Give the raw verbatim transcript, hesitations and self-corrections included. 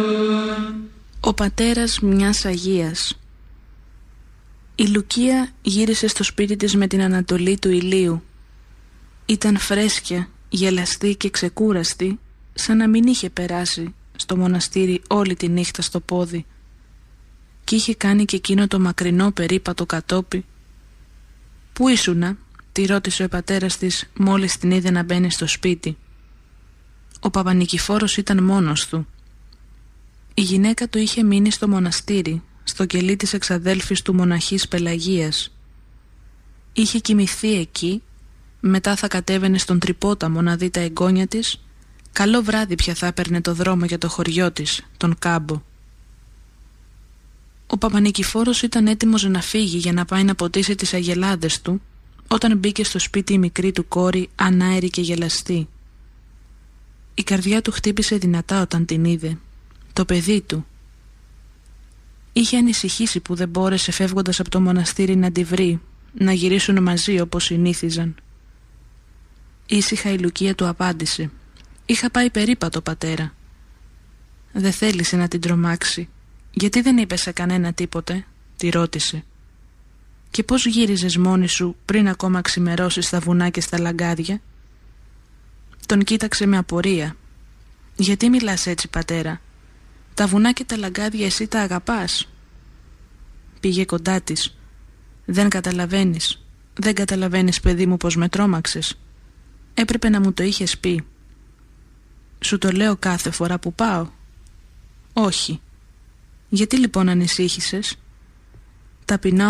Ο πατέρας μιας Αγίας. Η Λουκία γύρισε στο σπίτι της με την ανατολή του ηλίου. Ήταν φρέσκια, γελαστή και ξεκούραστη, σαν να μην είχε περάσει στο μοναστήρι όλη τη νύχτα στο πόδι, και είχε κάνει και εκείνο το μακρινό περίπατο κατόπι. «Πού ήσουνα?» τη ρώτησε ο πατέρας της μόλις την είδε να μπαίνει στο σπίτι. Ο Παπανικηφόρος ήταν μόνος του. Η γυναίκα του είχε μείνει στο μοναστήρι, στο κελί της εξαδέλφης του μοναχής Πελαγίας. Είχε κοιμηθεί εκεί, μετά θα κατέβαινε στον Τρυπόταμο να δει τα εγγόνια της. Καλό βράδυ πια θα έπαιρνε το δρόμο για το χωριό της, τον Κάμπο. Ο Παπανικηφόρος ήταν έτοιμος να φύγει για να πάει να ποτίσει τις αγελάδες του, όταν μπήκε στο σπίτι η μικρή του κόρη, ανάερη και γελαστή. Η καρδιά του χτύπησε δυνατά όταν την είδε. Το παιδί του. Είχε ανησυχήσει που δεν μπόρεσε φεύγοντας από το μοναστήρι να τη βρει, να γυρίσουν μαζί όπως συνήθιζαν. Ήσυχα η Λουκία του απάντησε: «Είχα πάει περίπατο, πατέρα». «Δεν θέλησε να την τρομάξει. Γιατί δεν είπε σε κανένα τίποτε?» τη ρώτησε. «Και πώς γύριζες μόνη σου πριν ακόμα ξημερώσεις στα βουνά και στα λαγκάδια?» Τον κοίταξε με απορία. «Γιατί μιλάς έτσι, πατέρα? Τα βουνά και τα λαγκάδια εσύ τα αγαπάς?» Πήγε κοντά της. «Δεν καταλαβαίνεις. Δεν καταλαβαίνεις, παιδί μου, πως με τρόμαξες. Έπρεπε να μου το είχες πει». «Σου το λέω κάθε φορά που πάω?» «Όχι». «Γιατί λοιπόν ανησύχησες?» Ταπεινά